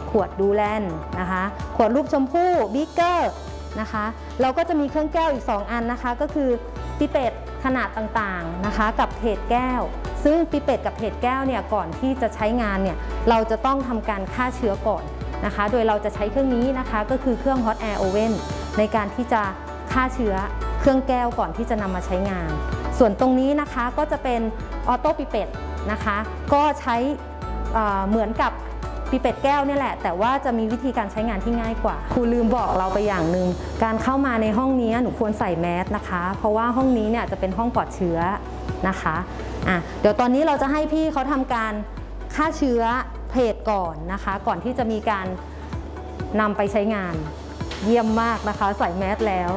ขวดดูแลนนะคะขวดรูปชมพู่บิ๊กเกอร์นะคะเราก็จะมีเครื่องแก้วอีก2อันนะคะก็คือปิเปตขนาดต่างๆนะคะกับเพจแก้วซึ่งปิเปตกับเพจแก้วเนี่ยก่อนที่จะใช้งานเนี่ยเราจะต้องทำการฆ่าเชื้อก่อนนะคะโดยเราจะใช้เครื่องนี้นะคะก็คือเครื่อง Hot Air Oven ในการที่จะฆ่าเชื้อเครื่องแก้วก่อนที่จะนำมาใช้งานส่วนตรงนี้นะคะก็จะเป็นออโต้ปิเปตนะคะก็ใช้เหมือนกับปิเปตแก้วนี่แหละแต่ว่าจะมีวิธีการใช้งานที่ง่ายกว่าครูลืมบอกเราไปอย่างหนึ่งการเข้ามาในห้องนี้หนูควรใส่แมสนะคะเพราะว่าห้องนี้เนี่ยจะเป็นห้องปลอดเชื้อนะคะเดี๋ยวตอนนี้เราจะให้พี่เขาทำการฆ่าเชื้อเพจก่อนนะคะก่อนที่จะมีการนำไปใช้งานเยี่ยมมากนะคะใส่แมสแล้ว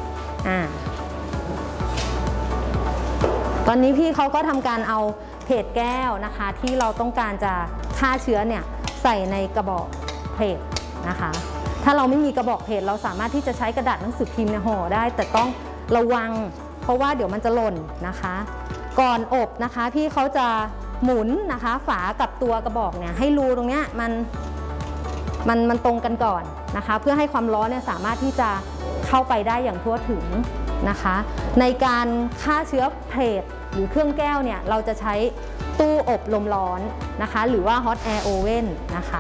ตอนนี้พี่เขาก็ทำการเอาเพจแก้วนะคะที่เราต้องการจะฆ่าเชื้อเนี่ยใส่ในกระบอกเพจนะคะถ้าเราไม่มีกระบอกเพจเราสามารถที่จะใช้กระดาษหนังสือพิมพ์ห่อได้แต่ต้องระวังเพราะว่าเดี๋ยวมันจะหล่นนะคะก่อนอบนะคะพี่เขาจะหมุนนะคะฝากับตัวกระบอกเนี่ยให้รูตรงเนี้ยมันตรงกันก่อนนะคะเพื่อให้ความร้อนเนี่ยสามารถที่จะเข้าไปได้อย่างทั่วถึงนะคะในการฆ่าเชื้อเพจหรือเครื่องแก้วเนี่ยเราจะใช้ตู้อบลมร้อนนะคะหรือว่า Hot Air Oven นะคะ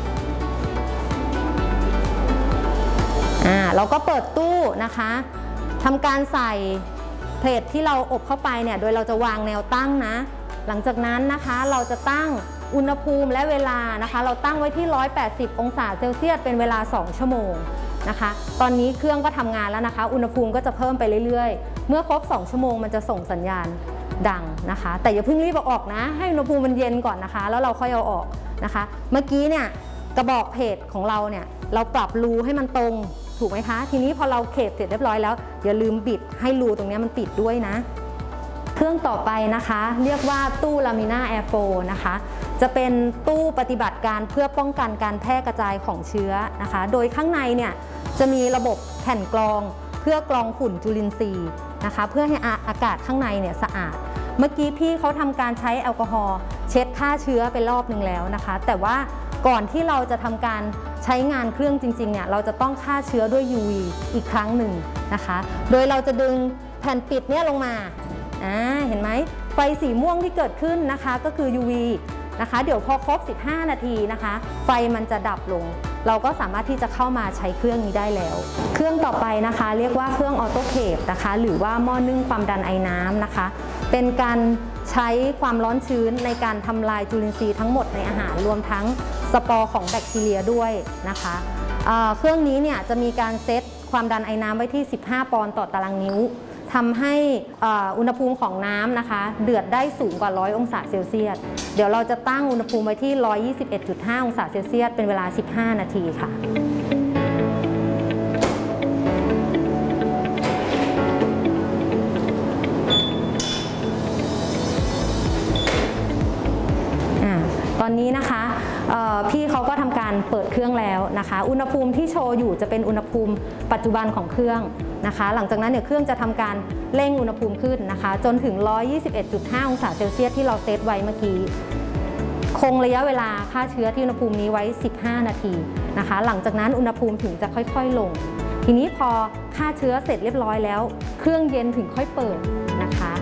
เราก็เปิดตู้นะคะทำการใส่เพจที่เราอบเข้าไปเนี่ยโดยเราจะวางแนวตั้งนะหลังจากนั้นนะคะเราจะตั้งอุณหภูมิและเวลานะคะเราตั้งไว้ที่180องศาเซลเซียสเป็นเวลา2ชั่วโมงนะคะตอนนี้เครื่องก็ทำงานแล้วนะคะอุณหภูมิก็จะเพิ่มไปเรื่อยๆเมื่อครบ2ชั่วโมงมันจะส่งสัญญาณดังนะคะแต่อย่าเพิ่งรีบเอาออกนะให้อุณหภูมิมันเย็นก่อนนะคะแล้วเราค่อยเอาออกนะคะเมื่อกี้เนี่ยกระบอกเพจของเราเนี่ยเราปรับรูให้มันตรงถูกไหมคะทีนี้พอเราเขบเสร็จเรียบร้อยแล้วอย่าลืมบิดให้รูตรงนี้มันปิดด้วยนะเครื่องต่อไปนะคะเรียกว่าตู้ Lamina Airflow นะคะจะเป็นตู้ปฏิบัติการเพื่อป้องกันการแพร่กระจายของเชื้อนะคะโดยข้างในเนี่ยจะมีระบบแผ่นกรองเพื่อกรองฝุ่นจุลินทรีย์นะคะเพื่อให้อากาศข้างในเนี่ยสะอาดเมื่อกี้พี่เขาทำการใช้แอลกอฮอล์เช็ดฆ่าเชื้อไปรอบนึงแล้วนะคะแต่ว่าก่อนที่เราจะทำการใช้งานเครื่องจริงๆเนี่ยเราจะต้องฆ่าเชื้อด้วย UV อีกครั้งหนึ่งนะคะโดยเราจะดึงแผ่นปิดเนี่ยลงมาเห็นไหมไฟสีม่วงที่เกิดขึ้นนะคะก็คือ UV นะคะเดี๋ยวพอครบ15นาทีนะคะไฟมันจะดับลงเราก็สามารถที่จะเข้ามาใช้เครื่องนี้ได้แล้วเครื่องต่อไปนะคะเรียกว่าเครื่องออโต้เคปนะคะหรือว่าหม้อนึ่งความดันไอน้ำนะคะเป็นการใช้ความร้อนชื้นในการทำลายจุลินทรีย์ทั้งหมดในอาหารรวมทั้งสปอร์ของแบคทีเรียด้วยนะคะเครื่องนี้เนี่ยจะมีการเซตความดันไอน้ำไว้ที่15ปอนด์ต่อตารางนิ้วทำให้อุณหภูมิของน้ำนะคะเดือดได้สูงกว่า100องศาเซลเซียสเดี๋ยวเราจะตั้งอุณหภูมิไว้ที่121.5องศาเซลเซียสเป็นเวลา15นาทีค่ะตอนนี้นะคะพี่เขาก็ทำการเปิดเครื่องแล้วนะคะอุณหภูมิที่โชว์อยู่จะเป็นอุณหภูมิปัจจุบันของเครื่องนะคะหลังจากนั้นเนี่ยเครื่องจะทำการเร่งอุณหภูมิขึ้นนะคะจนถึง121.5องศาเซลเซียสที่เราเซตไว้เมื่อกี้คงระยะเวลาฆ่าเชื้อที่อุณหภูมินี้ไว้15นาทีนะคะหลังจากนั้นอุณหภูมิถึงจะค่อยๆลงทีนี้พอฆ่าเชื้อเสร็จเรียบร้อยแล้วเครื่องเย็นถึงค่อยเปิดนะคะ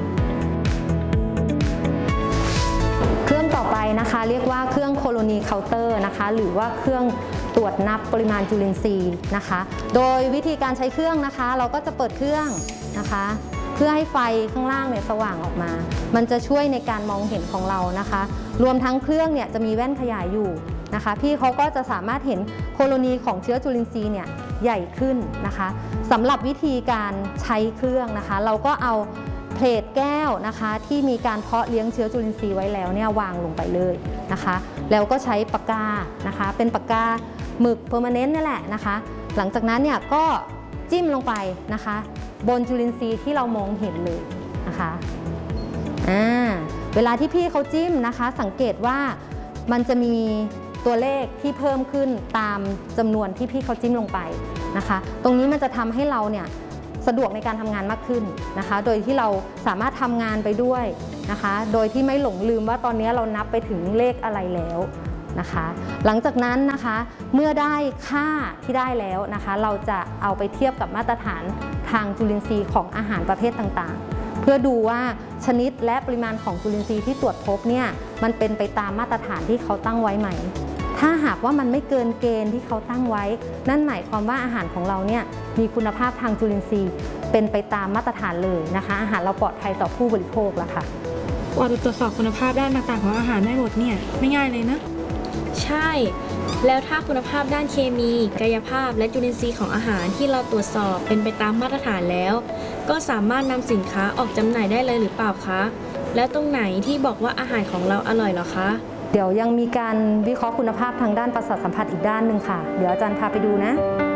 เครื่องต่อไปนะคะเรียกว่าเครื่องโคโลนีเคาน์เตอร์นะคะหรือว่าเครื่องตรวจนับปริมาณจุลินทรีย์นะคะโดยวิธีการใช้เครื่องนะคะเราก็จะเปิดเครื่องนะคะเพื่อให้ไฟข้างล่างเนี่ยสว่างออกมามันจะช่วยในการมองเห็นของเรานะคะรวมทั้งเครื่องเนี่ยจะมีแว่นขยายอยู่นะคะพี่เขาก็จะสามารถเห็นโคโลนีของเชื้อจุลินทรีย์เนี่ยใหญ่ขึ้นนะคะสำหรับวิธีการใช้เครื่องนะคะเราก็เอาเพลทแก้วนะคะที่มีการเพาะเลี้ยงเชื้อจุลินทรีย์ไว้แล้วเนี่ยวางลงไปเลยนะคะแล้วก็ใช้ปากกานะคะเป็นปากกาหมึกเพอร์มานนต์นี่แหละนะคะหลังจากนั้นเนี่ยก็จิ้มลงไปนะคะบนจุลินทรีย์ที่เรามองเห็นเลยนะคะเวลาที่พี่เขาจิ้มนะคะสังเกตว่ามันจะมีตัวเลขที่เพิ่มขึ้นตามจำนวนที่พี่เขาจิ้มลงไปนะคะตรงนี้มันจะทำให้เราเนี่ยสะดวกในการทำงานมากขึ้นนะคะโดยที่เราสามารถทำงานไปด้วยนะคะโดยที่ไม่หลงลืมว่าตอนนี้เรานับไปถึงเลขอะไรแล้วนะคะ หลังจากนั้นนะคะเมื่อได้ค่าที่ได้แล้วนะคะเราจะเอาไปเทียบกับมาตรฐานทางจุลินทรีย์ของอาหารประเภทต่างๆเพื่อดูว่าชนิดและปริมาณของจุลินทรีย์ที่ตรวจพบเนี่ยมันเป็นไปตามมาตรฐานที่เขาตั้งไว้ไหมถ้าหากว่ามันไม่เกินเกณฑ์ที่เขาตั้งไว้นั่นหมายความว่าอาหารของเราเนี่ยมีคุณภาพทางจุลินทรีย์เป็นไปตามมาตรฐานเลยนะคะอาหารเราปลอดภัยต่อผู้บริโภคแล้วค่ะกว่าจะตรวจสอบคุณภาพด้านต่างๆของอาหารได้หมดเนี่ยไม่ง่ายเลยนะใช่แล้วถ้าคุณภาพด้านเคมีกายภาพและจุลินทรีย์ของอาหารที่เราตรวจสอบเป็นไปตามมาตรฐานแล้วก็สามารถนำสินค้าออกจำหน่ายได้เลยหรือเปล่าคะแล้วตรงไหนที่บอกว่าอาหารของเราอร่อยเหรอคะเดี๋ยวยังมีการวิเคราะห์คุณภาพทางด้านประสาทสัมผัสอีกด้านหนึ่งค่ะเดี๋ยวอาจารย์พาไปดูนะ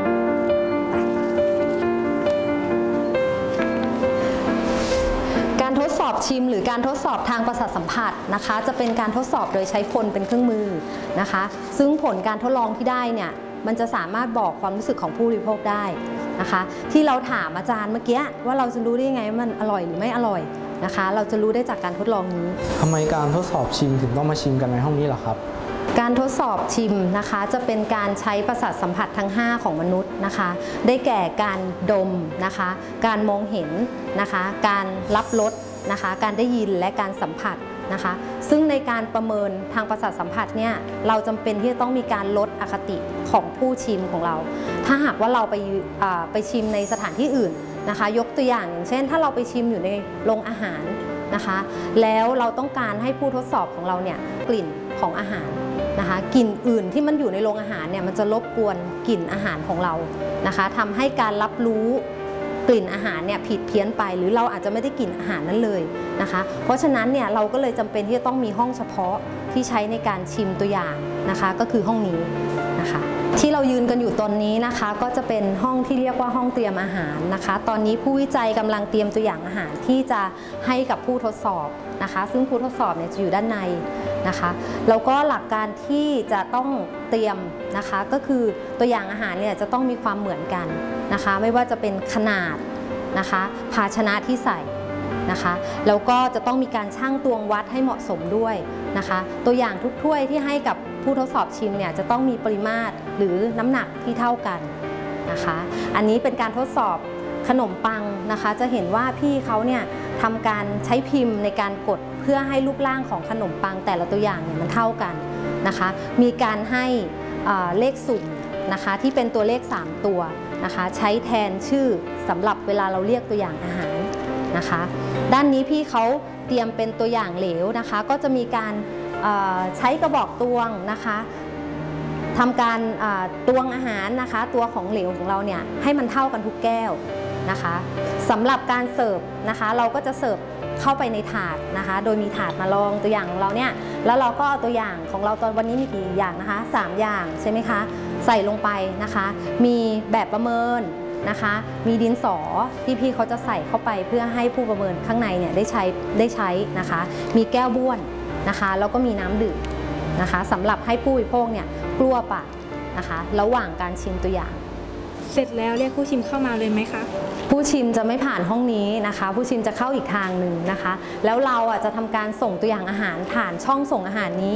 การทดสอบชิมหรือการทดสอบทางประสาทสัมผัสนะคะจะเป็นการทดสอบโดยใช้คนเป็นเครื่องมือนะคะซึ่งผลการทดลองที่ได้เนี่ยมันจะสามารถบอกความรู้สึกของผู้บริโภคได้นะคะที่เราถามอาจารย์เมื่อกี้ว่าเราจะรู้ได้ยังไงว่ามันอร่อยหรือไม่อร่อยนะคะเราจะรู้ได้จากการทดลองนี้ทำไมการทดสอบชิมถึงต้องมาชิมกันในห้องนี้ล่ะครับการทดสอบชิมนะคะจะเป็นการใช้ประสาทสัมผัสทั้ง5ของมนุษย์นะคะได้แก่การดมนะคะการมองเห็นนะคะการรับรสนะคะการได้ยินและการสัมผัสนะคะซึ่งในการประเมินทางประสาทสัมผัสเนี่ยเราจำเป็นที่จะต้องมีการลดอคติของผู้ชิมของเราถ้าหากว่าเราไปชิมในสถานที่อื่นนะคะยกตัวอย่างเช่นถ้าเราไปชิมอยู่ในโรงอาหารนะคะแล้วเราต้องการให้ผู้ทดสอบของเราเนี่ยกลิ่นของอาหารนะคะกลิ่นอื่นที่มันอยู่ในโรงอาหารเนี่ยมันจะรบกวนกลิ่นอาหารของเรานะคะทำให้การรับรู้กลิ่นอาหารเนี่ยผิดเพี้ยนไปหรือเราอาจจะไม่ได้กลิ่นอาหารนั้นเลยนะคะเพราะฉะนั้นเนี่ยเราก็เลยจำเป็นที่จะต้องมีห้องเฉพาะที่ใช้ในการชิมตัวอย่างนะคะก็คือห้องนี้นะคะที่เรายืนกันอยู่ตอนนี้นะคะก็จะเป็นห้องที่เรียกว่าห้องเตรียมอาหารนะคะตอนนี้ผู้วิจัยกำลังเตรียมตัวอย่างอาหารที่จะให้กับผู้ทดสอบนะคะซึ่งผู้ทดสอบเนี่ยจะอยู่ด้านในนะคะแล้วก็หลักการที่จะต้องเตรียมนะคะก็คือตัวอย่างอาหารเนี่ยจะต้องมีความเหมือนกันนะคะไม่ว่าจะเป็นขนาดนะคะภาชนะที่ใส่นะคะแล้วก็จะต้องมีการชั่งตวงวัดให้เหมาะสมด้วยนะคะตัวอย่างทุกถ้วยที่ให้กับผู้ทดสอบชิมเนี่ยจะต้องมีปริมาตรหรือน้ำหนักที่เท่ากันนะคะอันนี้เป็นการทดสอบขนมปังนะคะจะเห็นว่าพี่เขาเนี่ยทำการใช้พิมพ์ในการกดเพื่อให้รูปร่างของขนมปังแต่ละตัวอย่างเนี่ยมันเท่ากันนะคะมีการให้เลขสุ่มนะคะที่เป็นตัวเลข3ตัวนะคะใช้แทนชื่อสำหรับเวลาเราเรียกตัวอย่างอาหารนะคะด้านนี้พี่เขาเตรียมเป็นตัวอย่างเหลวนะคะก็จะมีการใช้กระบอกตวงนะคะทำการตวงอาหารนะคะตัวของเหลวของเราเนี่ยให้มันเท่ากันทุกแก้วนะคะสำหรับการเสิร์ฟนะคะเราก็จะเสิร์ฟเข้าไปในถาดนะคะโดยมีถาดมาลองตัวอย่างของเราเนี่ยแล้วเราก็เอาตัวอย่างของเราตอนวันนี้มีกี่อย่างนะคะ3อย่างใช่ไหมคะใส่ลงไปนะคะมีแบบประเมินนะคะมีดินสอที่พี่เขาจะใส่เข้าไปเพื่อให้ผู้ประเมินข้างในเนี่ยได้ใช้นะคะมีแก้วบ้วนนะคะแล้วก็มีน้ำดื่มนะคะสำหรับให้ผู้บริโภคเนี่ยกลัวปากนะคะระหว่างการชิมตัวอย่างเสร็จแล้วเรียกผู้ชิมเข้ามาเลยไหมคะผู้ชิมจะไม่ผ่านห้องนี้นะคะผู้ชิมจะเข้าอีกทางหนึ่งนะคะแล้วเราจะทำการส่งตัวอย่างอาหารผ่านช่องส่งอาหารนี้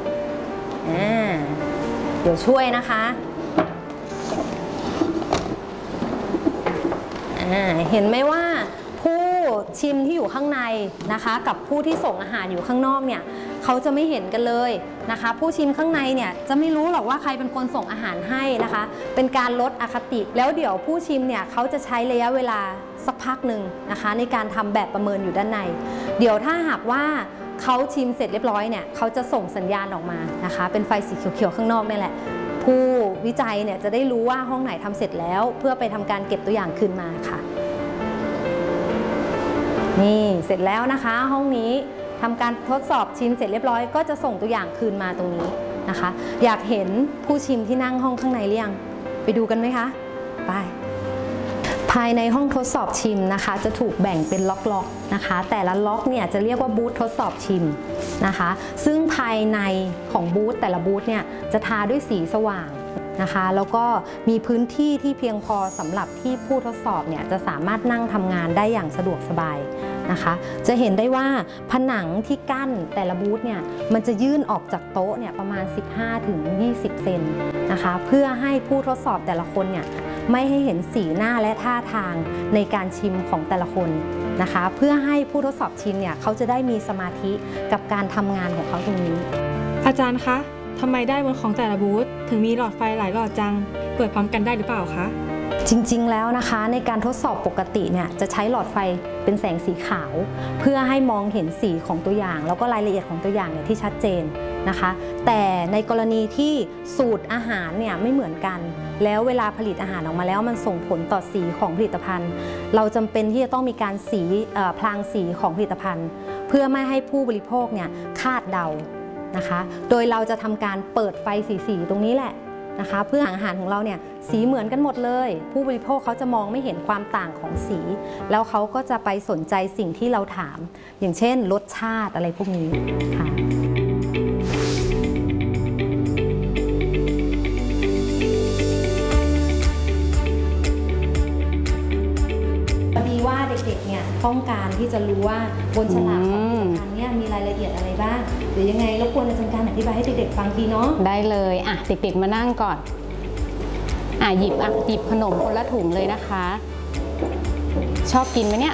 เดี๋ยวช่วยนะคะเห็นไหมว่าผู้ชิมที่อยู่ข้างในนะคะกับผู้ที่ส่งอาหารอยู่ข้างนอกเนี่ยเขาจะไม่เห็นกันเลยนะคะผู้ชิมข้างในเนี่ยจะไม่รู้หรอกว่าใครเป็นคนส่งอาหารให้นะคะเป็นการลดอคติแล้วเดี๋ยวผู้ชิมเนี่ยเขาจะใช้ระยะเวลาสักพักหนึ่งนะคะในการทำแบบประเมินอยู่ด้านในเดี๋ยวถ้าหากว่าเขาชิมเสร็จเรียบร้อยเนี่ยเขาจะส่งสัญญาณออกมานะคะเป็นไฟสีเขียวๆข้างนอกนี่แหละผู้วิจัยเนี่ยจะได้รู้ว่าห้องไหนทำเสร็จแล้วเพื่อไปทำการเก็บตัวอย่างคืนมาค่ะนี่เสร็จแล้วนะคะห้องนี้ทำการทดสอบชิมเสร็จเรียบร้อยก็จะส่งตัวอย่างคืนมาตรงนี้นะคะอยากเห็นผู้ชิมที่นั่งห้องข้างในหรือยังไปดูกันไหมคะไปภายในห้องทดสอบชิมนะคะจะถูกแบ่งเป็นล็อกๆนะคะแต่ละล็อกเนี่ยจะเรียกว่าบูธทดสอบชิมนะคะซึ่งภายในของบูธแต่ละบูธเนี่ยจะทาด้วยสีสว่างนะคะแล้วก็มีพื้นที่ที่เพียงพอสำหรับที่ผู้ทดสอบเนี่ยจะสามารถนั่งทำงานได้อย่างสะดวกสบายนะคะจะเห็นได้ว่าผนังที่กั้นแต่ละบูธเนี่ยมันจะยื่นออกจากโต๊ะเนี่ยประมาณ 15-20 เซนนะคะเพื่อให้ผู้ทดสอบแต่ละคนเนี่ยไม่ให้เห็นสีหน้าและท่าทางในการชิมของแต่ละคนนะคะเพื่อให้ผู้ทดสอบชิมเนี่ยเขาจะได้มีสมาธิกับการทำงานของเขาตรงนี้อาจารย์คะทำไมด้านบนของแต่ละบูธถึงมีหลอดไฟหลายหลอดจังเปิดพร้อมกันได้หรือเปล่าคะจริงๆแล้วนะคะในการทดสอบปกติเนี่ยจะใช้หลอดไฟเป็นแสงสีขาวเพื่อให้มองเห็นสีของตัวอย่างแล้วก็รายละเอียดของตัวอย่างเนี่ยที่ชัดเจนนะคะแต่ในกรณีที่สูตรอาหารเนี่ยไม่เหมือนกันแล้วเวลาผลิตอาหารออกมาแล้วมันส่งผลต่อสีของผลิตภัณฑ์เราจำเป็นที่จะต้องมีการพลางสีของผลิตภัณฑ์เพื่อไม่ให้ผู้บริโภคเนี่ยคาดเดานะคะโดยเราจะทำการเปิดไฟสีตรงนี้แหละนะคะเพื่ออาหารของเราเนี่ยสีเหมือนกันหมดเลยผู้บริโภคเขาจะมองไม่เห็นความต่างของสีแล้วเขาก็จะไปสนใจสิ่งที่เราถามอย่างเช่นรสชาติอะไรพวกนี้ค่ะพอดีว่าเด็กๆเนี่ยต้องการที่จะรู้ว่าบนฉลากของผลิตภัณฑ์เนี่ยมีรายละเอียดอะไรบ้างหรือยังไงรบกวนอาจารย์การอธิบายให้เด็กๆฟังทีเนาะได้เลยเด็กๆมานั่งก่อนหยิบขนมคนละถุงเลยนะคะชอบกินไหมเนี่ย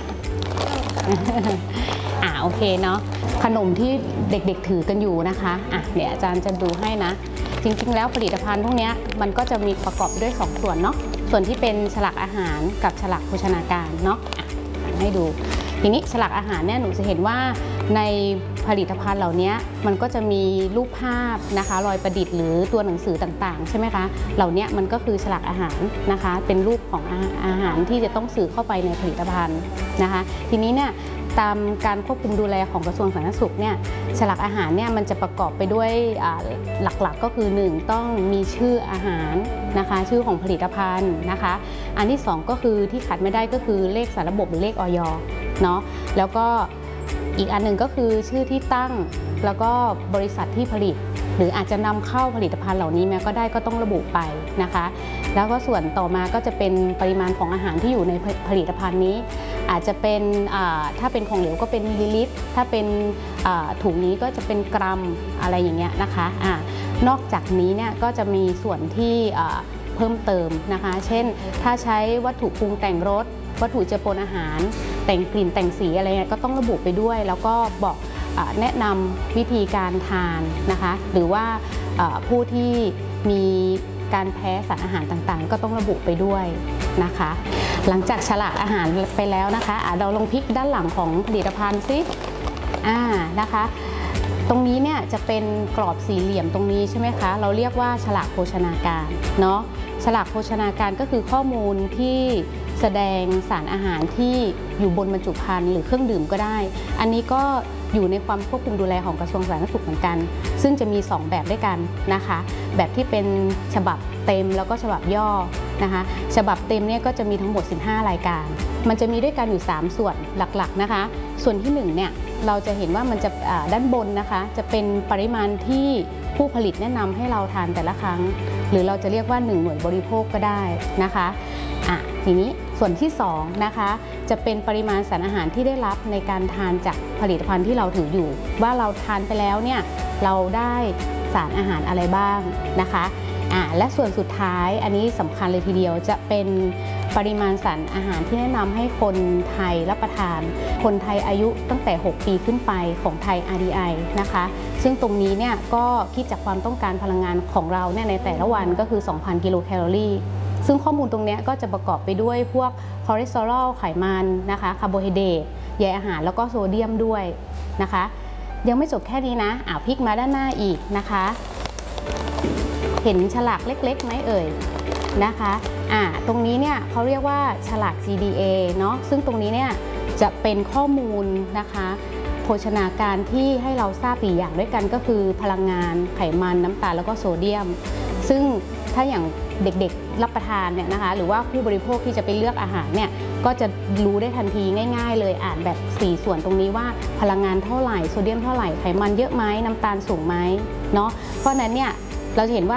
โอเคเนาะขนมที่เด็กๆถือกันอยู่นะคะเดี๋ยวอาจารย์จะดูให้นะจริงๆแล้วผลิตภัณฑ์พวกนี้มันก็จะมีประกอบด้วย2ส่วนเนาะส่วนที่เป็นฉลากอาหารกับฉลากโภชนาการเนาะให้ดูทีนี้ฉลากอาหารเนี่ยหนูจะเห็นว่าในผลิตภัณฑ์เหล่านี้มันก็จะมีรูปภาพนะคะรอยประดิษฐ์หรือตัวหนังสือต่างๆใช่ไหมคะเหล่านี้มันก็คือฉลากอาหารนะคะเป็นรูปของอาหารที่จะต้องสื่อเข้าไปในผลิตภัณฑ์นะคะทีนี้เนี่ยตามการควบคุมดูแลของกระทรวงสาธารณสุขเนี่ยฉลากอาหารเนี่ยมันจะประกอบไปด้วยหลักๆก็คือ1ต้องมีชื่ออาหารนะคะชื่อของผลิตภัณฑ์นะคะอันที่2ก็คือที่ขาดไม่ได้ก็คือเลขสารระบบหรือเลขอย.เนาะแล้วก็อีกอันหนึ่งก็คือชื่อที่ตั้งแล้วก็บริษัทที่ผลิตหรืออาจจะนำเข้าผลิตภัณฑ์เหล่านี้แม้ก็ได้ก็ต้องระบุไปนะคะแล้วก็ส่วนต่อมาก็จะเป็นปริมาณของอาหารที่อยู่ในผลิตภัณฑ์นี้อาจจะเป็นถ้าเป็นของเหลวก็เป็นมิลลิลิตรถ้าเป็นถุงนี้ก็จะเป็นกรัมอะไรอย่างเงี้ยนะคะนอกจากนี้เนี่ยก็จะมีส่วนที่เพิ่มเติมนะคะเช่นถ้าใช้วัตถุปรุงแต่งรสวัตถุเจือปนอาหารแต่งกลิ่นแต่งสีอะไรก็ต้องระบุไปด้วยแล้วก็บอกแนะนำวิธีการทานนะคะหรือว่าผู้ที่มีการแพ้สารอาหารต่างๆก็ต้องระบุไปด้วยนะคะหลังจากฉลากอาหารไปแล้วนะคะเราลองพลิกด้านหลังของผลิตภัณฑ์ซินะคะตรงนี้เนี่ยจะเป็นกรอบสี่เหลี่ยมตรงนี้ใช่ไหมคะเราเรียกว่าฉลากโภชนาการเนาะฉลากโภชนาการก็คือข้อมูลที่แสดงสารอาหารที่อยู่บนบรรจุภัณฑ์หรือเครื่องดื่มก็ได้อันนี้ก็อยู่ในความควบคุมดูแลของกระทรวงสาธารณสุขเหมือนกันซึ่งจะมี2แบบด้วยกันนะคะแบบที่เป็นฉบับเต็มแล้วก็ฉบับย่อนะคะฉบับเต็มเนี่ยก็จะมีทั้งหมด15รายการมันจะมีด้วยกันอยู่3ส่วนหลักๆนะคะส่วนที่1เนี่ยเราจะเห็นว่ามันจะด้านบนนะคะจะเป็นปริมาณที่ผู้ผลิตแนะนำให้เราทานแต่ละครั้งหรือเราจะเรียกว่า1หน่วยบริโภคก็ได้นะคะทีนี้ส่วนที่2นะคะจะเป็นปริมาณสารอาหารที่ได้รับในการทานจากผลิตภัณฑ์ที่เราถืออยู่ว่าเราทานไปแล้วเนี่ยเราได้สารอาหารอะไรบ้างนะคะและส่วนสุดท้ายอันนี้สำคัญเลยทีเดียวจะเป็นปริมาณสารอาหารที่แนะนำให้คนไทยรับประทานคนไทยอายุตั้งแต่6ปีขึ้นไปของไทย RDI นะคะซึ่งตรงนี้เนี่ยก็คิดจากความต้องการพลังงานของเราเนี่ยในแต่ละวันก็คือ 2,000 กิโลแคลอรี่ซึ่งข้อมูลตรงนี้ก็จะประกอบไปด้วยพวกคอเลสเตอรอลไขมันนะคะคาร์โบไฮเดรตใยอาหารแล้วก็โซเดียมด้วยนะคะยังไม่จบแค่นี้นะพลิกมาด้านหน้าอีกนะคะเห็นฉลากเล็กๆไหมเอ่ยนะคะตรงนี้เนี่ยเขาเรียกว่าฉลาก GDA เนาะซึ่งตรงนี้เนี่ยจะเป็นข้อมูลนะคะโภชนาการที่ให้เราทราบ4อย่างด้วยกันก็คือพลังงานไขมันน้ำตาลแล้วก็โซเดียมซึ่งถ้าอย่างเด็กๆรับประทานเนี่ยนะคะหรือว่าผู้บริโภคที่จะไปเลือกอาหารเนี่ยก็จะรู้ได้ทันทีง่ายๆเลยอ่านแบบ4ส่วนตรงนี้ว่าพลังงานเท่าไหร่โซเดียมเท่าไหร่ไขมันเยอะไหมน้ำตาลสูงไหมเนาะเพราะนั้นเนี่ยเราจะเห็นว่า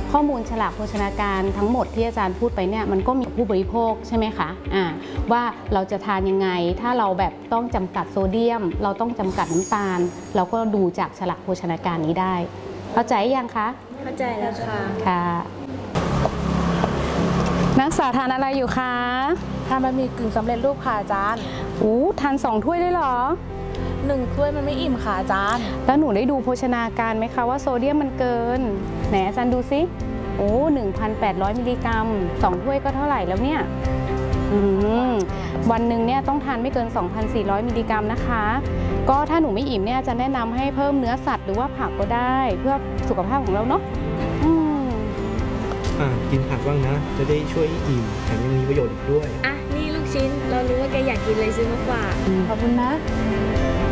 ข้อมูลฉลากโภชนาการทั้งหมดที่อาจารย์พูดไปเนี่ยมันก็มีผู้บริโภคใช่ไหมคะว่าเราจะทานยังไงถ้าเราแบบต้องจำกัดโซเดียม เราต้องจำกัดน้ำตาล เราก็ดูจากฉลากโภชนาการนี้ได้เข้าใจยังคะเข้าใจแล้วค่ะค่ะนักศึกษาทานอะไรอยู่คะทานบะหมี่กึ่งสำเร็จรูปค่ะอาจารย์ทาน2 ถ้วยได้เหรอ 1 ถ้วยมันไม่อิ่มค่ะอาจารย์แล้วหนูได้ดูโภชนาการไหมคะว่าโซเดียมมันเกินไหนอาจารย์ดูซิ1,800 มิลลิกรัม2 ถ้วยก็เท่าไหร่แล้วเนี่ยวันหนึ่งเนี่ยต้องทานไม่เกิน 2,400 มิลลิกรัมนะคะ ก็ถ้าหนูไม่อิ่มเนี่ยจะแนะนำให้เพิ่มเนื้อสัตว์หรือว่าผักก็ได้เพื่อสุขภาพของเราเนาะกินผักบ้างนะ จะได้ช่วยอิ่มแถมยังมีประโยชน์อีกด้วยอ่ะ นี่ลูกชิ้น เรารู้ว่าแกอยากกินเลยซื้อมาฝากขอบคุณนะ